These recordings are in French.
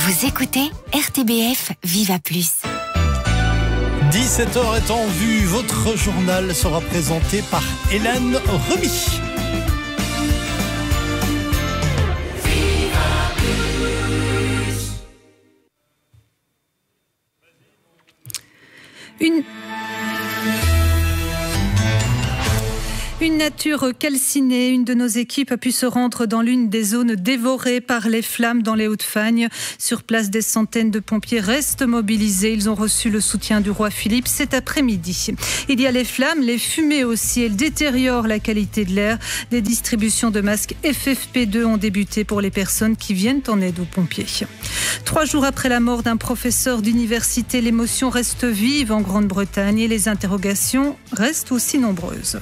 Vous écoutez RTBF Viva Plus. 17h est en vue, votre journal sera présenté par Hélène Remy. Une nature calcinée, une de nos équipes a pu se rendre dans l'une des zones dévorées par les flammes dans les Hauts-de-Fagne. Sur place, des centaines de pompiers restent mobilisés. Ils ont reçu le soutien du roi Philippe cet après-midi. Il y a les flammes, les fumées aussi. Elles détériorent la qualité de l'air. Des distributions de masques FFP2 ont débuté pour les personnes qui viennent en aide aux pompiers. 3 jours après la mort d'un professeur d'université, l'émotion reste vive en Grande-Bretagne et les interrogations restent aussi nombreuses.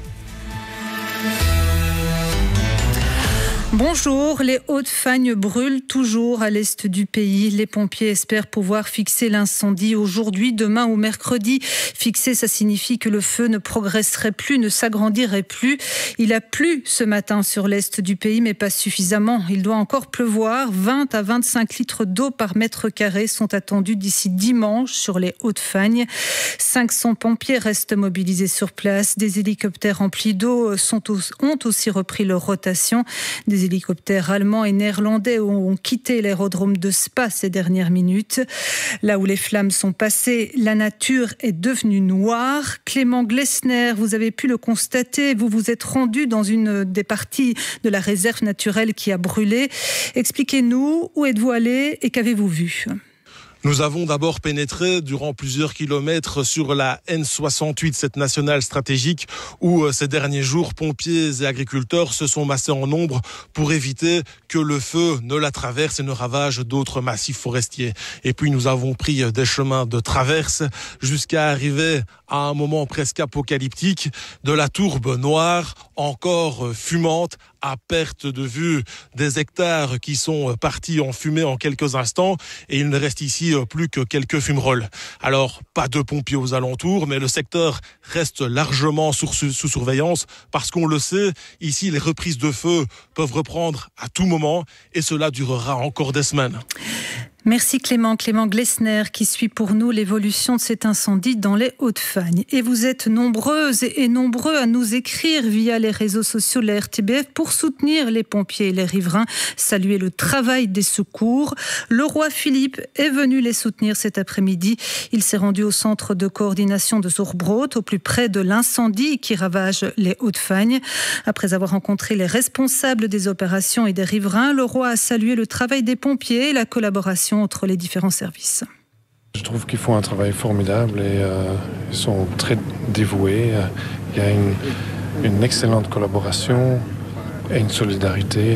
Bonjour, les Hauts-de-Fagne brûlent toujours à l'est du pays. Les pompiers espèrent pouvoir fixer l'incendie aujourd'hui, demain ou mercredi. Fixer, ça signifie que le feu ne progresserait plus, ne s'agrandirait plus. Il a plu ce matin sur l'est du pays, mais pas suffisamment. Il doit encore pleuvoir. 20 à 25 litres d'eau par mètre carré sont attendus d'ici dimanche sur les Hauts-de-Fagne. 500 pompiers restent mobilisés sur place. Des hélicoptères remplis d'eau ont aussi repris leur rotation. Des hélicoptères allemands et néerlandais ont quitté l'aérodrome de Spa ces dernières minutes. Là où les flammes sont passées, la nature est devenue noire. Clément Glessner, vous avez pu le constater, vous vous êtes rendu dans une des parties de la réserve naturelle qui a brûlé. Expliquez-nous, où êtes-vous allé et qu'avez-vous vu ? Nous avons d'abord pénétré durant plusieurs kilomètres sur la N68, cette nationale stratégique où ces derniers jours, pompiers et agriculteurs se sont massés en nombre pour éviter que le feu ne la traverse et ne ravage d'autres massifs forestiers. Et puis nous avons pris des chemins de traverse jusqu'à arriver à un moment presque apocalyptique de la tourbe noire, encore fumante, à perte de vue des hectares qui sont partis en fumée en quelques instants et il ne reste ici plus que quelques fumerolles. Alors, pas de pompiers aux alentours, mais le secteur reste largement sous surveillance parce qu'on le sait, ici les reprises de feu peuvent reprendre à tout moment et cela durera encore des semaines. Merci Clément Glessner qui suit pour nous l'évolution de cet incendie dans les Hauts-de-Fagne. Et vous êtes nombreuses et nombreux à nous écrire via les réseaux sociaux de la RTBF pour soutenir les pompiers et les riverains, saluer le travail des secours. Le roi Philippe est venu les soutenir cet après-midi. Il s'est rendu au centre de coordination de Zorbrot, au plus près de l'incendie qui ravage les Hauts-de-Fagne. Après avoir rencontré les responsables des opérations et des riverains, le roi a salué le travail des pompiers et la collaboration entre les différents services. Je trouve qu'ils font un travail formidable et ils sont très dévoués. Il y a une excellente collaboration et une solidarité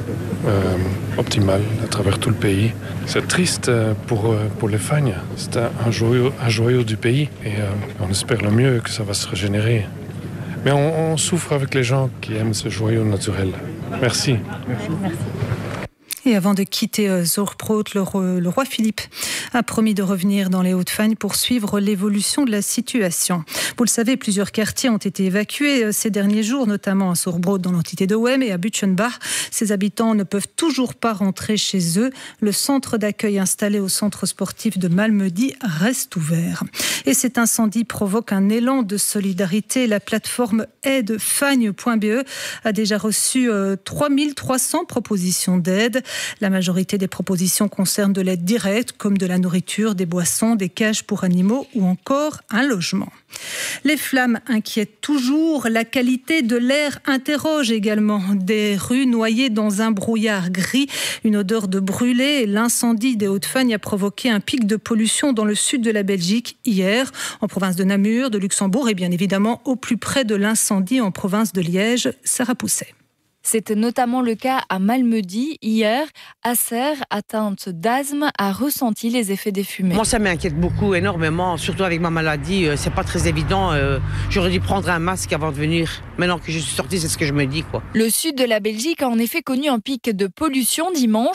optimale à travers tout le pays. C'est triste pour les Fagnes. C'est un joyau du pays et on espère le mieux que ça va se régénérer. Mais on souffre avec les gens qui aiment ce joyau naturel. Merci. Merci. Et avant de quitter Zorbrot, le roi Philippe a promis de revenir dans les Hauts-de-Fagne pour suivre l'évolution de la situation. Vous le savez, plusieurs quartiers ont été évacués ces derniers jours, notamment à Zorbrot dans l'entité de Wem et à Butchenbach. Ces habitants ne peuvent toujours pas rentrer chez eux. Le centre d'accueil installé au centre sportif de Malmedy reste ouvert. Et cet incendie provoque un élan de solidarité. La plateforme aidefagne.be a déjà reçu 3300 propositions d'aide. La majorité des propositions concernent de l'aide directe, comme de la nourriture, des boissons, des cages pour animaux ou encore un logement. Les flammes inquiètent toujours. La qualité de l'air interroge également. Des rues noyées dans un brouillard gris, une odeur de brûlé. L'incendie des Hauts-de-Fagne a provoqué un pic de pollution dans le sud de la Belgique hier, en province de Namur, de Luxembourg et bien évidemment au plus près de l'incendie en province de Liège. Sarah Pousset. C'était notamment le cas à Malmedy hier. Acer, atteinte d'asthme, a ressenti les effets des fumées. Moi, ça m'inquiète beaucoup, énormément, surtout avec ma maladie. C'est pas très évident. J'aurais dû prendre un masque avant de venir. Maintenant que je suis sortie, c'est ce que je me dis, quoi. Le sud de la Belgique a en effet connu un pic de pollution dimanche.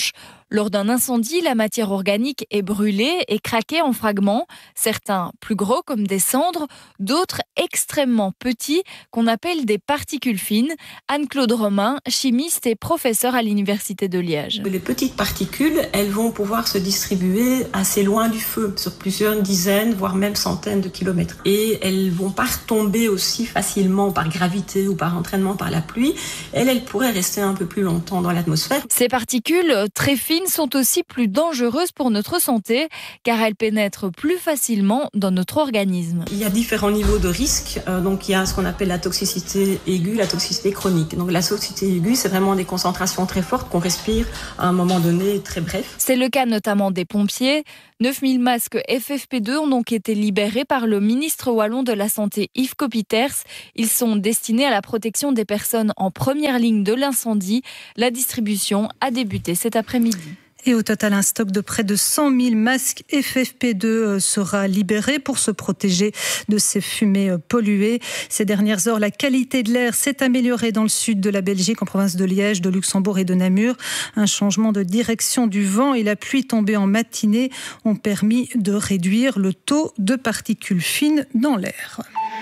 Lors d'un incendie, la matière organique est brûlée et craquée en fragments, certains plus gros comme des cendres, d'autres extrêmement petits qu'on appelle des particules fines. Anne-Claude Romain, chimiste et professeure à l'Université de Liège. Les petites particules, elles vont pouvoir se distribuer assez loin du feu, sur plusieurs dizaines, voire même centaines de kilomètres. Et elles vont pas retomber aussi facilement par gravité ou par entraînement par la pluie. Elles pourraient rester un peu plus longtemps dans l'atmosphère. Ces particules très fines sont aussi plus dangereuses pour notre santé car elles pénètrent plus facilement dans notre organisme. Il y a différents niveaux de risque. Donc il y a ce qu'on appelle la toxicité aiguë, la toxicité chronique. Donc la toxicité aiguë, c'est vraiment des concentrations très fortes qu'on respire à un moment donné très bref. C'est le cas notamment des pompiers. 9000 masques FFP2 ont donc été libérés par le ministre wallon de la Santé Yves Copiters. Ils sont destinés à la protection des personnes en première ligne de l'incendie. La distribution a débuté cet après-midi. Et au total, un stock de près de 100 000 masques FFP2 sera libéré pour se protéger de ces fumées polluées. Ces dernières heures, la qualité de l'air s'est améliorée dans le sud de la Belgique, en province de Liège, de Luxembourg et de Namur. Un changement de direction du vent et la pluie tombée en matinée ont permis de réduire le taux de particules fines dans l'air.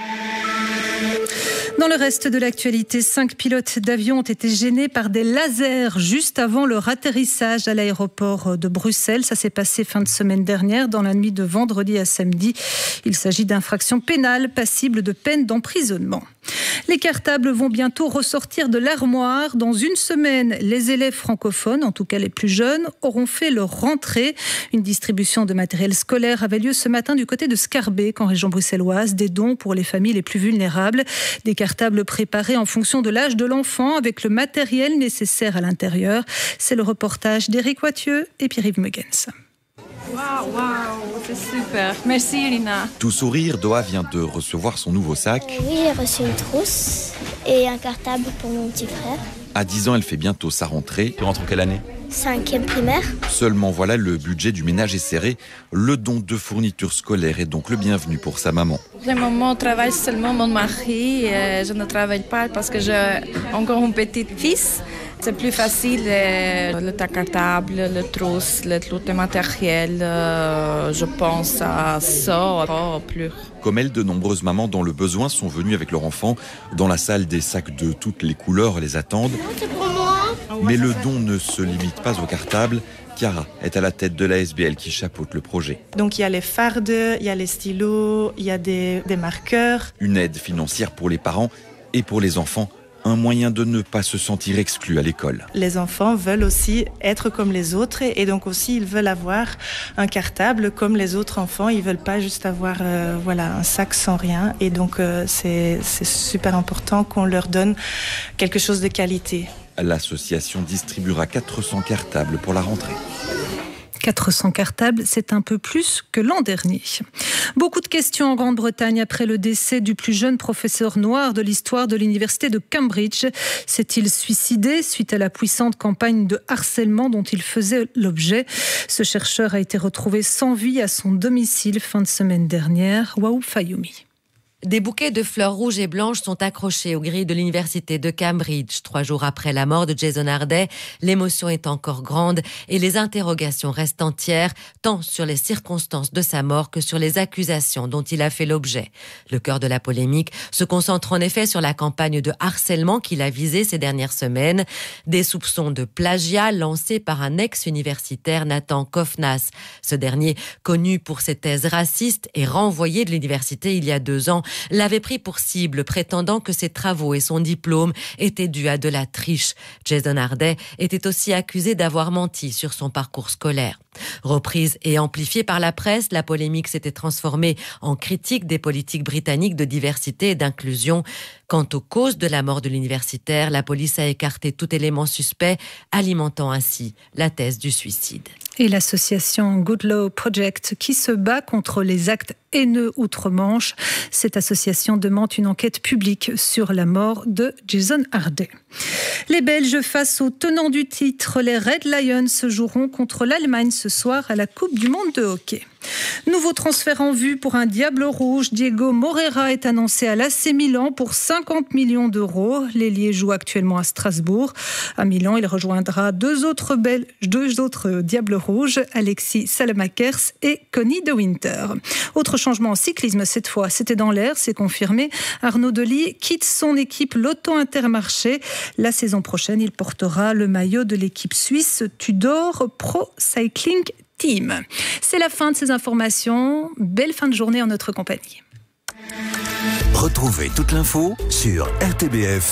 Dans le reste de l'actualité, 5 pilotes d'avion ont été gênés par des lasers juste avant leur atterrissage à l'aéroport de Bruxelles. Ça s'est passé fin de semaine dernière, dans la nuit de vendredi à samedi. Il s'agit d'infractions pénales passibles de peine d'emprisonnement. Les cartables vont bientôt ressortir de l'armoire. Dans une semaine, les élèves francophones, en tout cas les plus jeunes, auront fait leur rentrée. Une distribution de matériel scolaire avait lieu ce matin du côté de Scarbeck, en région bruxelloise. Des dons pour les familles les plus vulnérables. Des cartables préparés en fonction de l'âge de l'enfant, avec le matériel nécessaire à l'intérieur. C'est le reportage d'Éric Wathieu et Pierre-Yves Mugens. Waouh, c'est super. Merci Irina. Tout sourire, Doha vient de recevoir son nouveau sac. Oui, j'ai reçu une trousse et un cartable pour mon petit frère. À 10 ans, elle fait bientôt sa rentrée. Tu rentres en quelle année ? 5e primaire. Seulement voilà, le budget du ménage est serré. Le don de fournitures scolaires est donc le bienvenu pour sa maman. Pour le moment, travaille seulement mon mari. Je ne travaille pas parce que j'ai encore un petit fils. C'est plus facile, le cartable, le trousse, le matériel. Je pense à ça, pas plus. Comme elle, de nombreuses mamans dans le besoin sont venues avec leur enfant. Dans la salle, des sacs de toutes les couleurs les attendent. C'est pour moi. Mais le don ne se limite pas au cartable. Chiara est à la tête de l'ASBL qui chapeaute le projet. Donc il y a les fardes, il y a les stylos, il y a des marqueurs. Une aide financière pour les parents et pour les enfants. Un moyen de ne pas se sentir exclu à l'école. Les enfants veulent aussi être comme les autres et donc aussi ils veulent avoir un cartable comme les autres enfants. Ils veulent pas juste avoir un sac sans rien et donc c'est super important qu'on leur donne quelque chose de qualité. L'association distribuera 400 cartables pour la rentrée. 400 cartables, c'est un peu plus que l'an dernier. Beaucoup de questions en Grande-Bretagne après le décès du plus jeune professeur noir de l'histoire de l'université de Cambridge. S'est-il suicidé suite à la puissante campagne de harcèlement dont il faisait l'objet ? Ce chercheur a été retrouvé sans vie à son domicile fin de semaine dernière. Waou Fayoumi. Des bouquets de fleurs rouges et blanches sont accrochés aux grilles de l'université de Cambridge. 3 jours après la mort de Jason Harday, l'émotion est encore grande et les interrogations restent entières, tant sur les circonstances de sa mort que sur les accusations dont il a fait l'objet. Le cœur de la polémique se concentre en effet sur la campagne de harcèlement qu'il a visée ces dernières semaines. Des soupçons de plagiat lancés par un ex-universitaire, Nathan Kofnas. Ce dernier, connu pour ses thèses racistes et renvoyé de l'université il y a 2 ans, l'avait pris pour cible, prétendant que ses travaux et son diplôme étaient dus à de la triche. Jason Harday était aussi accusé d'avoir menti sur son parcours scolaire. Reprise et amplifiée par la presse, la polémique s'était transformée en critique des politiques britanniques de diversité et d'inclusion. Quant aux causes de la mort de l'universitaire, la police a écarté tout élément suspect, alimentant ainsi la thèse du suicide. Et l'association Good Law Project qui se bat contre les actes haineux outre-Manche. Cette association demande une enquête publique sur la mort de Jason Harday. Les Belges face aux tenants du titre, les Red Lions se joueront contre l'Allemagne ce soir à la Coupe du Monde de hockey. Nouveau transfert en vue pour un Diable Rouge. Diego Moreira est annoncé à l'AC Milan pour 50 millions d'euros. L'ailier joue actuellement à Strasbourg. À Milan, il rejoindra deux autres Diables Rouges, Alexis Salamakers et Connie De Winter. Autre changement en cyclisme cette fois, c'était dans l'air, c'est confirmé. Arnaud Delis quitte son équipe Lotto Intermarché. La saison prochaine, il portera le maillot de l'équipe suisse Tudor Pro Cycling Team. C'est la fin de ces informations. Belle fin de journée en notre compagnie. Retrouvez toute l'info sur rtbf.fr.